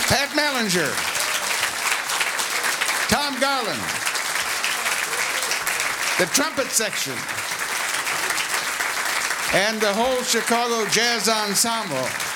Pat Mellinger, Tom Garland, the trumpet section, and the whole Chicago Jazz Ensemble.